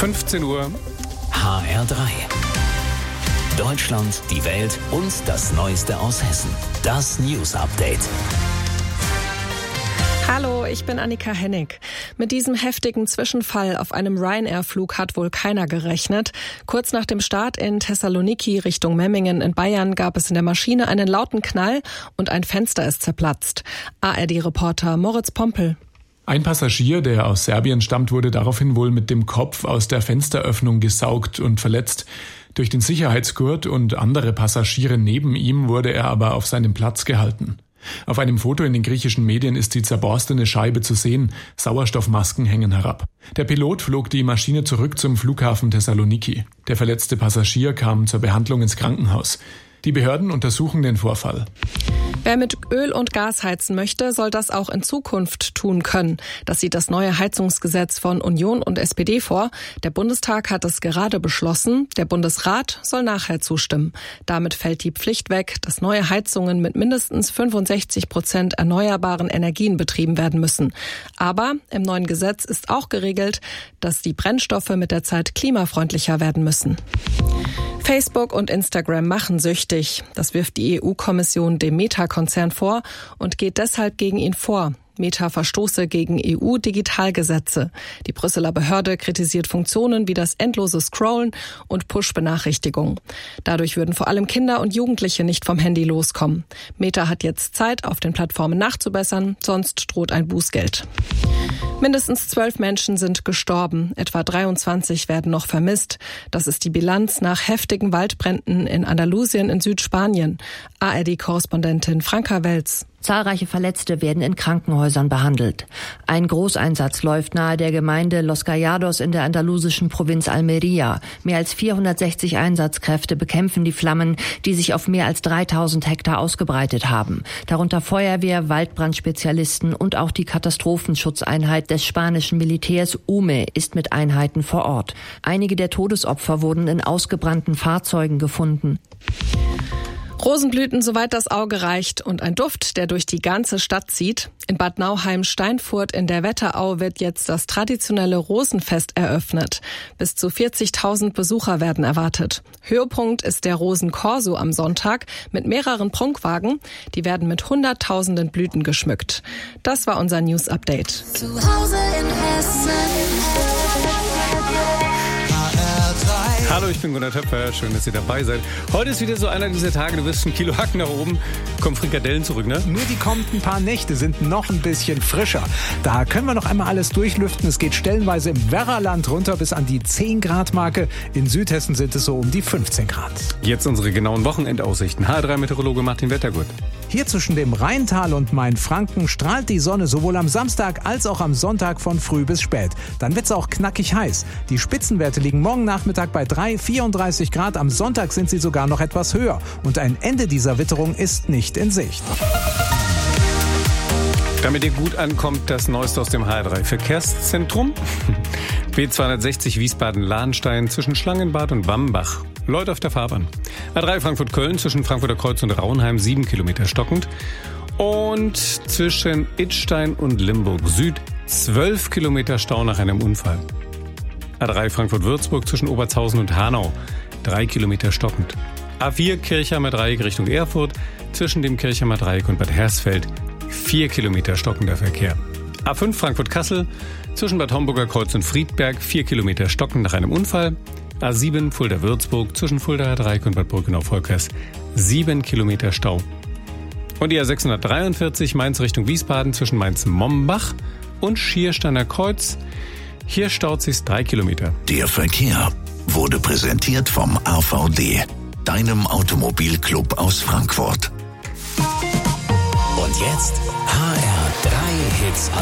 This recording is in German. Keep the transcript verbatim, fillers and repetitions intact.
fünfzehn Uhr. H R drei. Deutschland, die Welt und das Neueste aus Hessen. Das News Update. Hallo, ich bin Annika Hennig. Mit diesem heftigen Zwischenfall auf einem Ryanair-Flug hat wohl keiner gerechnet. Kurz nach dem Start in Thessaloniki Richtung Memmingen in Bayern gab es in der Maschine einen lauten Knall und ein Fenster ist zerplatzt. A R D-Reporter Moritz Pompel. Ein Passagier, der aus Serbien stammt, wurde daraufhin wohl mit dem Kopf aus der Fensteröffnung gesaugt und verletzt. Durch den Sicherheitsgurt und andere Passagiere neben ihm wurde er aber auf seinem Platz gehalten. Auf einem Foto in den griechischen Medien ist die zerborstene Scheibe zu sehen. Sauerstoffmasken hängen herab. Der Pilot flog die Maschine zurück zum Flughafen Thessaloniki. Der verletzte Passagier kam zur Behandlung ins Krankenhaus. Die Behörden untersuchen den Vorfall. Wer mit Öl und Gas heizen möchte, soll das auch in Zukunft tun können. Das sieht das neue Heizungsgesetz von Union und S P D vor. Der Bundestag hat es gerade beschlossen. Der Bundesrat soll nachher zustimmen. Damit fällt die Pflicht weg, dass neue Heizungen mit mindestens fünfundsechzig Prozent erneuerbaren Energien betrieben werden müssen. Aber im neuen Gesetz ist auch geregelt, dass die Brennstoffe mit der Zeit klimafreundlicher werden müssen. Facebook und Instagram machen süchtig. Das wirft die E U-Kommission dem Meta-Konzern vor und geht deshalb gegen ihn vor. Meta verstoße gegen E U-Digitalgesetze. Die Brüsseler Behörde kritisiert Funktionen wie das endlose Scrollen und Push-Benachrichtigungen. Dadurch würden vor allem Kinder und Jugendliche nicht vom Handy loskommen. Meta hat jetzt Zeit, auf den Plattformen nachzubessern, sonst droht ein Bußgeld. Mindestens zwölf Menschen sind gestorben, etwa dreiundzwanzig werden noch vermisst. Das ist die Bilanz nach heftigen Waldbränden in Andalusien in Südspanien. A R D-Korrespondentin Franka Welz. Zahlreiche Verletzte werden in Krankenhäusern behandelt. Ein Großeinsatz läuft nahe der Gemeinde Los Callados in der andalusischen Provinz Almería. Mehr als vierhundertsechzig Einsatzkräfte bekämpfen die Flammen, die sich auf mehr als dreitausend Hektar ausgebreitet haben. Darunter Feuerwehr, Waldbrandspezialisten und auch die Katastrophenschutzeinheit des spanischen Militärs U M E ist mit Einheiten vor Ort. Einige der Todesopfer wurden in ausgebrannten Fahrzeugen gefunden. Rosenblüten, soweit das Auge reicht und ein Duft, der durch die ganze Stadt zieht. In Bad Nauheim-Steinfurt in der Wetterau wird jetzt das traditionelle Rosenfest eröffnet. Bis zu vierzigtausend Besucher werden erwartet. Höhepunkt ist der Rosenkorso am Sonntag mit mehreren Prunkwagen. Die werden mit hunderttausenden Blüten geschmückt. Das war unser News Update. Zu Hause in Hessen. Hallo, ich bin Gunnar Töpfer. Schön, dass ihr dabei seid. Heute ist wieder so einer dieser Tage, du wirst ein Kilo Hack nach oben, kommen Frikadellen zurück, ne? Nur die kommenden paar Nächte sind noch ein bisschen frischer. Da können wir noch einmal alles durchlüften. Es geht stellenweise im Werraland runter bis an die zehn Grad Marke. In Südhessen sind es so um die fünfzehn Grad. Jetzt unsere genauen Wochenendaussichten. H R drei-Meteorologe Martin Wettergut. Hier zwischen dem Rheintal und Mainfranken strahlt die Sonne sowohl am Samstag als auch am Sonntag von früh bis spät. Dann wird's auch knackig heiß. Die Spitzenwerte liegen morgen Nachmittag bei drei, vierunddreißig Grad. Am Sonntag sind sie sogar noch etwas höher. Und ein Ende dieser Witterung ist nicht in Sicht. Damit ihr gut ankommt, das Neueste aus dem H R drei Verkehrszentrum. B zweihundertsechzig Wiesbaden-Lahnstein zwischen Schlangenbad und Wambach. Leute auf der Fahrbahn. A drei Frankfurt-Köln zwischen Frankfurter Kreuz und Raunheim sieben Kilometer stockend. Und zwischen Idstein und Limburg Süd zwölf Kilometer Stau nach einem Unfall. A drei Frankfurt-Würzburg zwischen Obertshausen und Hanau drei Kilometer stockend. A vier Kirchheimer Dreieck Richtung Erfurt zwischen dem Kirchheimer Dreieck und Bad Hersfeld vier Kilometer stockender Verkehr. A fünf Frankfurt-Kassel zwischen Bad Homburger Kreuz und Friedberg vier Kilometer stockend nach einem Unfall. A sieben Fulda-Würzburg zwischen Fuldaer Dreieck und Bad Brückenau-Volkers sieben Kilometer Stau. Und die A sechshundertdreiundvierzig Mainz Richtung Wiesbaden zwischen Mainz-Mombach und Schiersteiner Kreuz. Hier staut sich drei Kilometer. Der Verkehr wurde präsentiert vom A V D, deinem Automobilclub aus Frankfurt. Und jetzt H R drei Hits